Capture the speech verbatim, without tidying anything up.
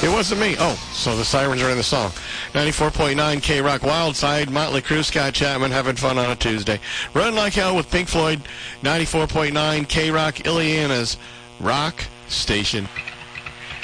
It wasn't me. Oh, so the sirens are in the song. ninety-four point nine K-Rock Wildside, Motley Crue, Scott Chapman having fun on a Tuesday. Run Like Hell with Pink Floyd, ninety-four point nine K-Rock, Ileana's rock station.